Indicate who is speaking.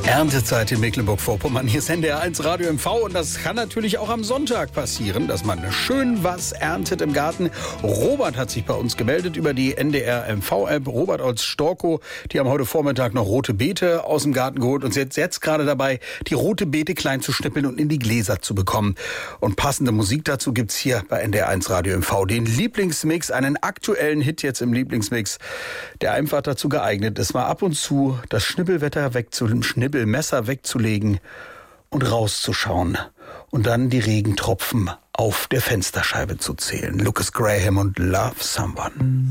Speaker 1: Erntezeit in Mecklenburg-Vorpommern. Hier ist NDR1 Radio MV und das kann natürlich auch am Sonntag passieren, dass man schön was erntet im Garten. Robert hat sich bei uns gemeldet über die NDR MV-App. Robert aus Storkow, die haben heute Vormittag noch rote Beete aus dem Garten geholt und sind jetzt gerade dabei, die rote Beete klein zu schnippeln und in die Gläser zu bekommen. Und passende Musik dazu gibt's hier bei NDR1 Radio MV. Den Lieblingsmix, einen aktuellen Hit jetzt im Lieblingsmix, der einfach dazu geeignet ist, mal ab und zu das Schnippelmesser wegzulegen und rauszuschauen und dann die Regentropfen auf der Fensterscheibe zu zählen. Lucas Graham und Love Someone.